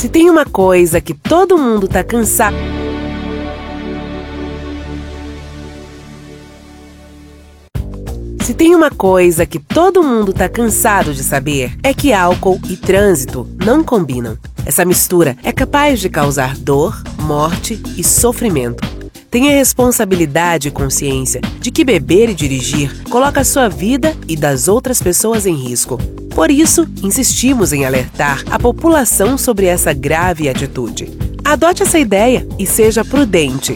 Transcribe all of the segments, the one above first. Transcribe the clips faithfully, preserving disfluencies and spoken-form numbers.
Se tem uma coisa que todo mundo tá cansado... Se tem uma coisa que todo mundo tá cansado de saber, é que álcool e trânsito não combinam. Essa mistura é capaz de causar dor, morte e sofrimento. Tenha responsabilidade e consciência de que beber e dirigir coloca a sua vida e das outras pessoas em risco. Por isso, insistimos em alertar a população sobre essa grave atitude. Adote essa ideia e seja prudente.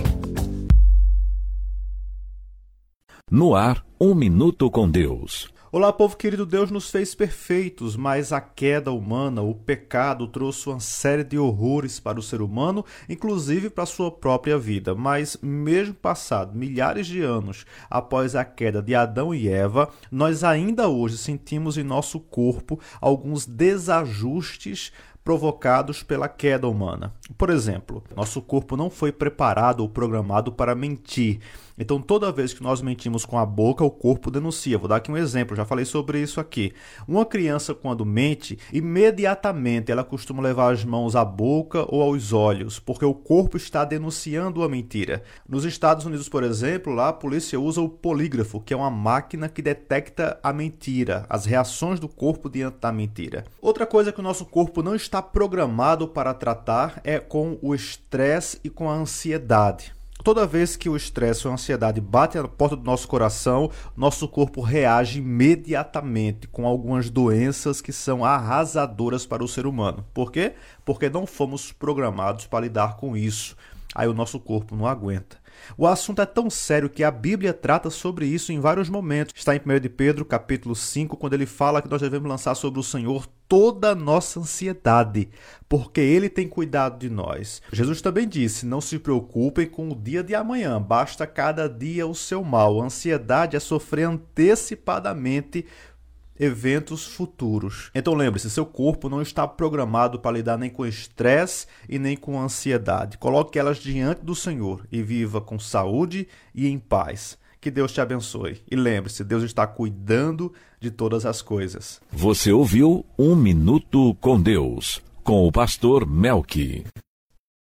No ar, um minuto com Deus. Olá, povo querido, Deus nos fez perfeitos, mas a queda humana, o pecado, trouxe uma série de horrores para o ser humano, inclusive para a sua própria vida. Mas mesmo passado milhares de anos após a queda de Adão e Eva, nós ainda hoje sentimos em nosso corpo alguns desajustes provocados pela queda humana. Por exemplo, nosso corpo não foi preparado ou programado para mentir. Então, toda vez que nós mentimos com a boca, o corpo denuncia. Vou dar aqui um exemplo, já falei sobre isso aqui. Uma criança, quando mente, imediatamente ela costuma levar as mãos à boca ou aos olhos, porque o corpo está denunciando a mentira. Nos Estados Unidos, por exemplo, lá a polícia usa o polígrafo, que é uma máquina que detecta a mentira, as reações do corpo diante da mentira. Outra coisa que o nosso corpo não está programado para tratar é com o estresse e com a ansiedade. Toda vez que o estresse ou a ansiedade bate na porta do nosso coração, nosso corpo reage imediatamente com algumas doenças que são arrasadoras para o ser humano. Por quê? Porque não fomos programados para lidar com isso. Aí o nosso corpo não aguenta. O assunto é tão sério que a Bíblia trata sobre isso em vários momentos. Está em primeira de Pedro, capítulo cinco, quando ele fala que nós devemos lançar sobre o Senhor toda a nossa ansiedade, porque Ele tem cuidado de nós. Jesus também disse, não se preocupem com o dia de amanhã, basta cada dia o seu mal. A ansiedade é sofrer antecipadamente eventos futuros. Então lembre-se, seu corpo não está programado para lidar nem com estresse e nem com ansiedade. Coloque elas diante do Senhor e viva com saúde e em paz. Que Deus te abençoe. E lembre-se, Deus está cuidando de todas as coisas. Você ouviu Um Minuto com Deus, com o pastor Melqui.